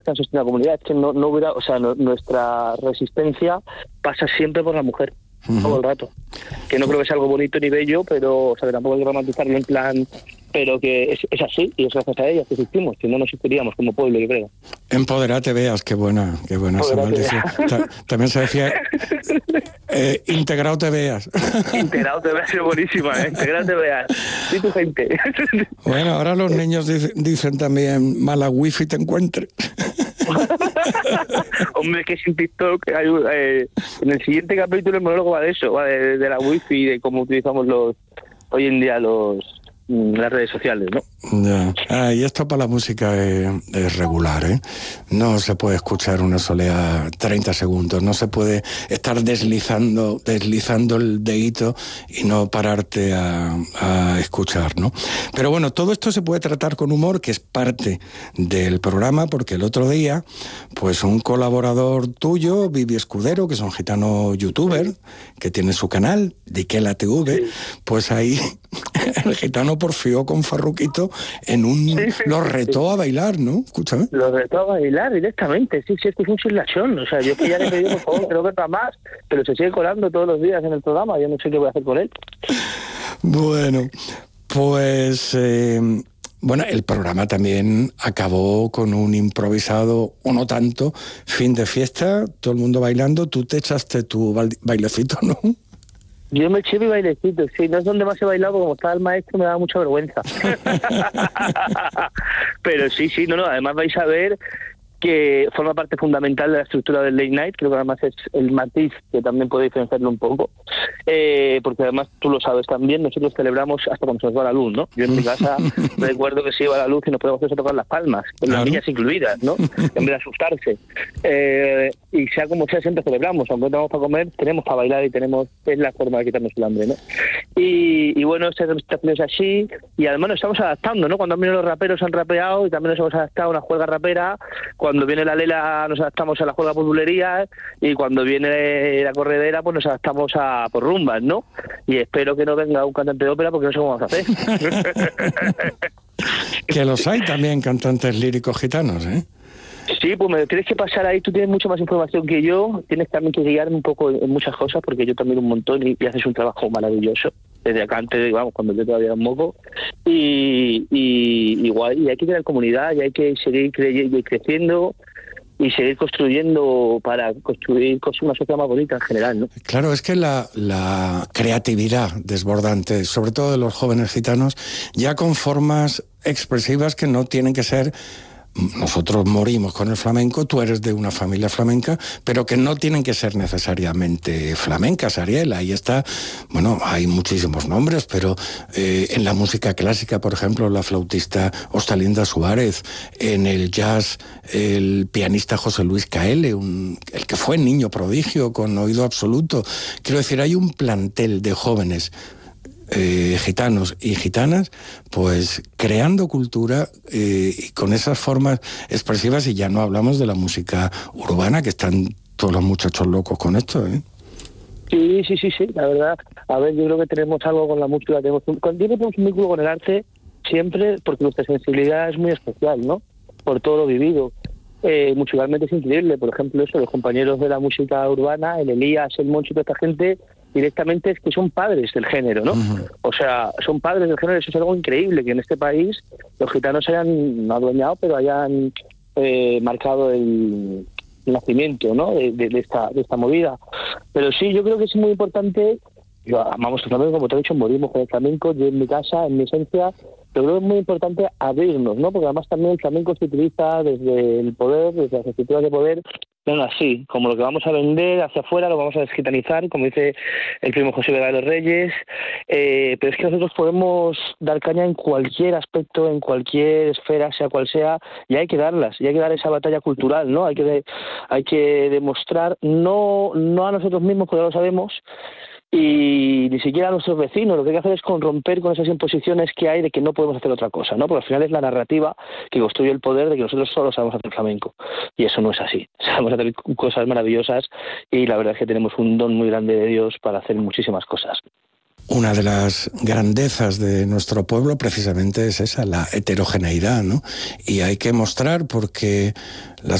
han sostenido la comunidad. Es que no hubiera, o sea, nuestra resistencia pasa siempre por la mujer, todo el rato. Que no creo que sea algo bonito ni bello, pero, o sea, que tampoco hay que romantizarlo en plan, pero que es así, y es gracias a ellas que existimos, si no nos existiríamos como pueblo, yo creo. Empodérate Veas, qué buena esa maldición. También se decía, integrado te veas. Integrado te veas, es buenísima, integrado te veas. Sí, tu gente. Bueno, ahora los niños dicen también, mala wifi te encuentre. Hombre, que sin TikTok en el siguiente capítulo el monólogo va de eso, va de la wifi, de cómo utilizamos hoy en día las redes sociales, ¿no? Ya. Y esto para la música es regular, ¿eh? No se puede escuchar una soleá 30 segundos, no se puede estar deslizando el dedito y no pararte a escuchar, ¿no? Pero bueno, todo esto se puede tratar con humor, que es parte del programa, porque el otro día, pues un colaborador tuyo, Vivi Escudero, que es un gitano youtuber, que tiene su canal, Diquela TV, pues ahí el gitano porfió con Farruquito los retó a bailar, ¿no? Escúchame. Los retó a bailar directamente, sí, es que es un silachón. O sea, yo que ya le pedí, por favor, que no verla más, pero se sigue colando todos los días en el programa, yo no sé qué voy a hacer con él. Bueno, pues... Bueno, el programa también acabó con un improvisado, o no tanto, fin de fiesta, todo el mundo bailando, tú te echaste tu bailecito, ¿no? Yo me eché mi bailecito, sí, no es donde más he bailado, como estaba el maestro me daba mucha vergüenza. Pero sí, no, además vais a ver que forma parte fundamental de la estructura del late night, creo que además es el matiz que también puede diferenciarlo un poco, porque además tú lo sabes también, nosotros celebramos hasta cuando se nos va la luz, ¿no? Yo en mi casa recuerdo que se iba la luz y nos podíamos hacer tocar las palmas, con las niñas incluidas, ¿no? En vez de asustarse. Y sea como sea, siempre celebramos, aunque no tenemos para comer, tenemos para bailar y es la forma de quitarnos el hambre, ¿no? Y bueno, esta presentación es así, y además nos estamos adaptando, ¿no? Cuando han venido los raperos han rapeado y también nos hemos adaptado a una juerga rapera. Cuando viene la lela nos adaptamos a la juega por bulerías y cuando viene la corredera pues nos adaptamos por rumbas, ¿no? Y espero que no venga un cantante de ópera porque no sé cómo vamos a hacer. Que los hay también cantantes líricos gitanos, ¿eh? Sí, pues me tienes que pasar ahí, tú tienes mucha más información que yo, tienes también que guiarme un poco en muchas cosas porque yo también un montón y haces un trabajo maravilloso. Desde acá antes, vamos, cuando yo todavía era un moco, y igual, y hay que tener comunidad, y hay que seguir creciendo y seguir construyendo para construir una sociedad más bonita en general, ¿no? Claro, es que la creatividad desbordante, sobre todo de los jóvenes gitanos, ya con formas expresivas que no tienen que ser... Nosotros morimos con el flamenco, tú eres de una familia flamenca, pero que no tienen que ser necesariamente flamencas, Ariel. Ahí está, bueno, hay muchísimos nombres, pero en la música clásica, por ejemplo, la flautista Ostalinda Suárez, en el jazz, el pianista José Luis Caele, el que fue niño prodigio con oído absoluto. Quiero decir, hay un plantel de jóvenes gitanos y gitanas, pues creando cultura y con esas formas expresivas, y ya no hablamos de la música urbana, que están todos los muchachos locos con esto, ¿eh? Sí, la verdad. A ver, yo creo que tenemos algo con la música, tenemos un vínculo con el arte siempre, porque nuestra sensibilidad es muy especial, ¿no? Por todo lo vivido. Musicalmente es increíble, por ejemplo, los compañeros de la música urbana, el Elías, el Moncho y toda esta gente, directamente es que son padres del género, ¿no? Uh-huh. O sea, son padres del género, eso es algo increíble, que en este país los gitanos hayan no adueñado, pero hayan marcado el nacimiento, ¿no? de esta movida. Pero sí, yo creo que es muy importante, amamos el flamenco, como te he dicho, morimos con el flamenco, yo en mi casa, en mi esencia, pero creo que es muy importante abrirnos, ¿no? Porque además también el flamenco se utiliza desde el poder, desde las estructuras de poder, no así, como lo que vamos a vender hacia afuera, lo vamos a desgitanizar, como dice el primo José Vega de los Reyes, pero es que nosotros podemos dar caña en cualquier aspecto, en cualquier esfera, sea cual sea, y hay que darlas, y hay que dar esa batalla cultural, ¿no? Hay que demostrar, no a nosotros mismos, porque ya lo sabemos, y ni siquiera a nuestros vecinos. Lo que hay que hacer es romper con esas imposiciones que hay de que no podemos hacer otra cosa, ¿no? Porque al final es la narrativa que construye el poder de que nosotros solo sabemos hacer flamenco, y eso no es así. Sabemos hacer cosas maravillosas y la verdad es que tenemos un don muy grande de Dios para hacer muchísimas cosas. Una de las grandezas de nuestro pueblo precisamente es esa, la heterogeneidad, ¿no? Y hay que mostrar porque las